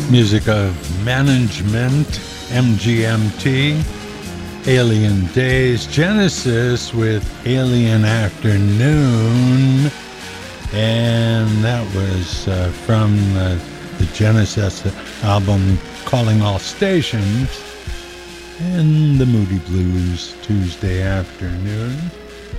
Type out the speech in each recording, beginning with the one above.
Music of Management, MGMT, Alien Days, Genesis with Alien Afternoon, and that was from the Genesis album Calling All Stations, and the Moody Blues Tuesday Afternoon.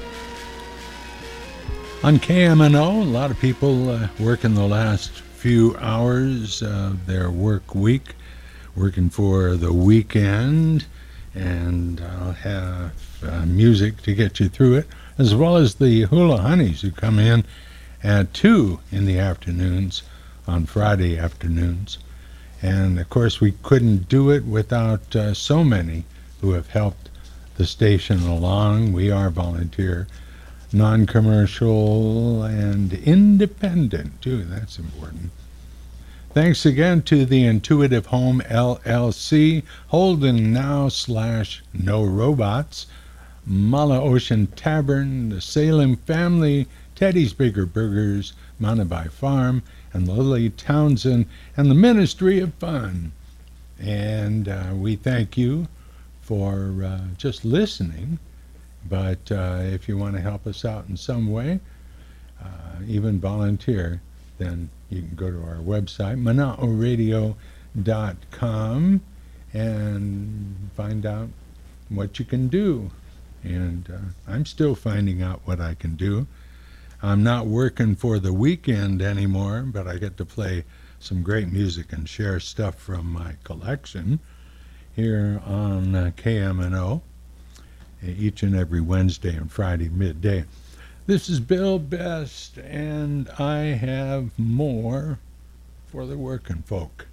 On KMNO, a lot of people working the last few hours of their work week, working for the weekend, and I'll have music to get you through it, as well as the Hula Honeys who come in at 2 in the afternoons on Friday afternoons. And of course we couldn't do it without so many who have helped the station along. We are volunteer, non-commercial, and independent too. That's important. Thanks again to the Intuitive Home LLC, Holden Now / No Robots, Mala Ocean Tavern, the Salem Family, Teddy's Bigger Burgers, Manabai Farm, and Lily Townsend, and the Ministry of Fun. And we thank you for just listening. But if you want to help us out in some way, even volunteer, then you can go to our website, manaoradio.com, and find out what you can do. And I'm still finding out what I can do. I'm not working for the weekend anymore, but I get to play some great music and share stuff from my collection here on KMNO. Each and every Wednesday and Friday midday. This is Bill Best, and I have more for the working folk.